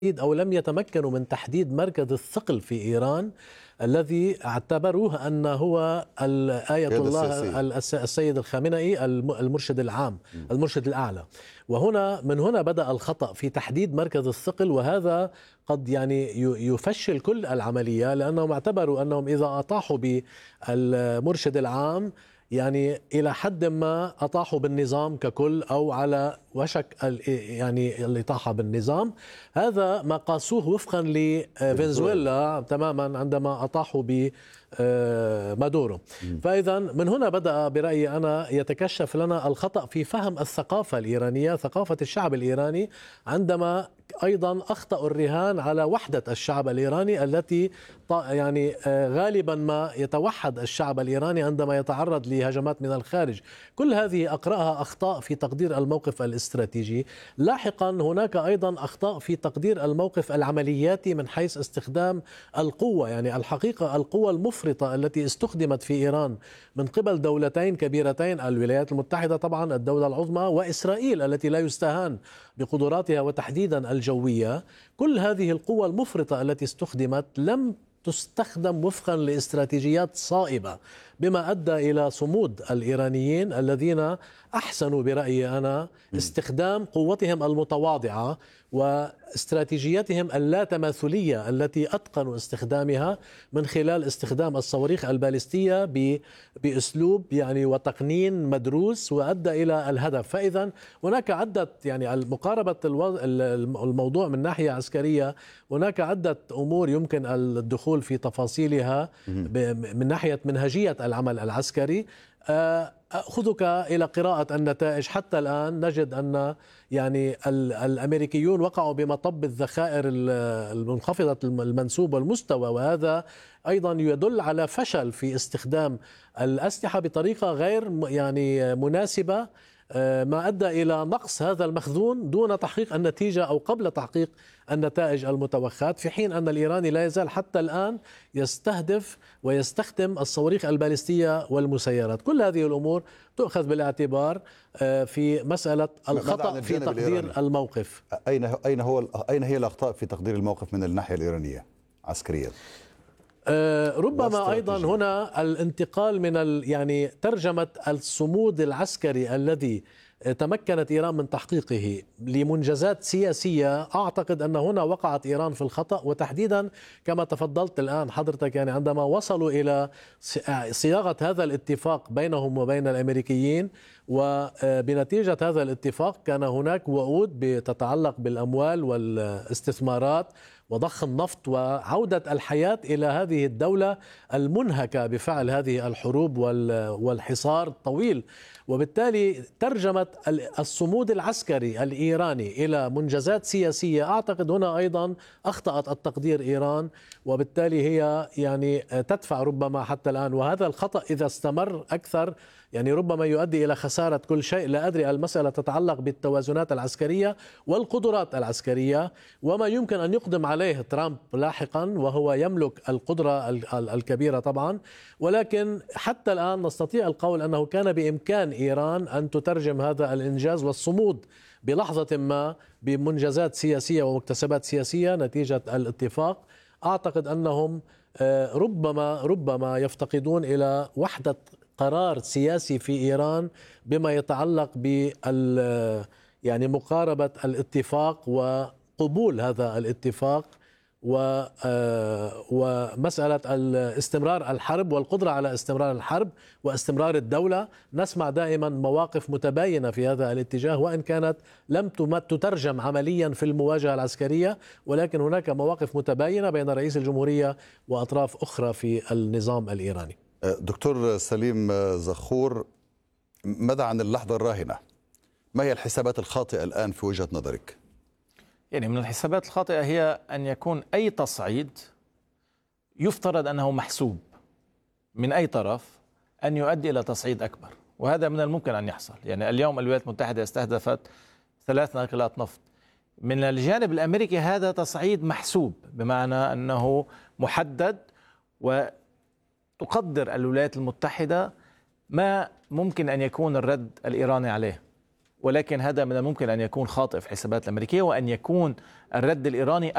أو لم يتمكنوا من تحديد مركز الثقل في إيران الذي اعتبروه أنه هو آية الله السيد الخامنئي المرشد العام، المرشد الأعلى. من هنا بدأ الخطأ في تحديد مركز الثقل، وهذا قد يفشل كل العملية، لأنهم اعتبروا أنهم إذا أطاحوا بالمرشد العام إلى حد ما أطاحوا بالنظام ككل، أو على وشك الإطاحة بالنظام. هذا ما قاسوه وفقا لفنزويلا تماما عندما أطاحوا بمادورو. فإذا من هنا بدأ برأيي أنا يتكشف لنا الخطأ في فهم الثقافة الإيرانية، ثقافة الشعب الإيراني، عندما أيضا أخطأوا الرهان على وحدة الشعب الإيراني التي غالبا ما يتوحد الشعب الإيراني عندما يتعرض لهجمات من الخارج. كل هذه أقرأها أخطاء في تقدير الموقف الاستراتيجي. لاحقا هناك أيضا أخطاء في تقدير الموقف العملياتي من حيث استخدام القوة. الحقيقة القوة المفرطة التي استخدمت في إيران من قبل دولتين كبيرتين، الولايات المتحدة طبعا الدولة العظمى، وإسرائيل التي لا يستهان بقدراتها وتحديدا الجوية. كل هذه القوة المفرطة التي استخدمت لم تستخدم وفقا لاستراتيجيات صائبة، بما أدى إلى صمود الإيرانيين الذين أحسنوا برأيي أنا استخدام قوتهم المتواضعة واستراتيجيتهم اللا تماثلية التي أتقنوا استخدامها من خلال استخدام الصواريخ البالستية بأسلوب وتقنين مدروس وأدى إلى الهدف. فإذا هناك عدة مقاربة الموضوع من ناحية عسكرية، هناك عدة أمور يمكن الدخول في تفاصيلها من ناحية منهجية العمل العسكري. أخذك إلى قراءة النتائج. حتى الآن نجد أن الأمريكيون وقعوا بمطب الذخائر المنخفضة المنسوب والمستوى، وهذا أيضا يدل على فشل في استخدام الأسلحة بطريقة غير مناسبة، ما أدى إلى نقص هذا المخزون دون تحقيق النتيجة أو قبل تحقيق النتائج المتوخاة، في حين أن الإيراني لا يزال حتى الآن يستهدف ويستخدم الصواريخ البالستية والمسيرات. كل هذه الأمور تؤخذ بالاعتبار في مسألة الخطأ في تقدير الموقف. أين هي الأخطاء في تقدير الموقف من الناحية الإيرانية عسكريا؟ ربما أيضا هنا الانتقال من ترجمة الصمود العسكري الذي تمكنت إيران من تحقيقه لمنجزات سياسية. أعتقد أن هنا وقعت إيران في الخطأ، وتحديدا كما تفضلت الآن حضرتك عندما وصلوا إلى صياغة هذا الاتفاق بينهم وبين الأمريكيين، وبنتيجة هذا الاتفاق كان هناك وعود بتتعلق بالأموال والاستثمارات وضخ النفط وعودة الحياة إلى هذه الدولة المنهكة بفعل هذه الحروب والحصار الطويل. وبالتالي ترجمة الصمود العسكري الإيراني إلى منجزات سياسية، أعتقد هنا أيضا أخطأت التقدير إيران، وبالتالي هي تدفع ربما حتى الآن. وهذا الخطأ إذا استمر أكثر ربما يؤدي إلى خسارة كل شيء. لا أدري، المسألة تتعلق بالتوازنات العسكرية والقدرات العسكرية وما يمكن أن يقدم عليه ترامب لاحقا، وهو يملك القدرة الكبيرة طبعا. ولكن حتى الآن نستطيع القول أنه كان بإمكان إيران أن تترجم هذا الإنجاز والصمود بلحظة ما بمنجزات سياسية ومكتسبات سياسية نتيجة الاتفاق. أعتقد أنهم ربما يفتقدون إلى وحدة قرار سياسي في إيران بما يتعلق مقاربة الاتفاق وقبول هذا الاتفاق ومسألة استمرار الحرب والقدرة على استمرار الحرب واستمرار الدولة. نسمع دائما مواقف متباينة في هذا الاتجاه، وإن كانت لم تترجم عمليا في المواجهة العسكرية، ولكن هناك مواقف متباينة بين رئيس الجمهورية وأطراف أخرى في النظام الإيراني. دكتور سليم زخور، ماذا عن اللحظة الراهنة؟ ما هي الحسابات الخاطئة الآن في وجهة نظرك؟ من الحسابات الخاطئة هي أن يكون أي تصعيد يفترض أنه محسوب من أي طرف أن يؤدي إلى تصعيد أكبر، وهذا من الممكن أن يحصل. اليوم الولايات المتحدة استهدفت 3 ناقلات نفط. من الجانب الأمريكي هذا تصعيد محسوب، بمعنى أنه محدد، وتقدر الولايات المتحدة ما ممكن أن يكون الرد الإيراني عليه. ولكن هذا من الممكن أن يكون خاطئ في حسابات الأمريكية، وأن يكون الرد الإيراني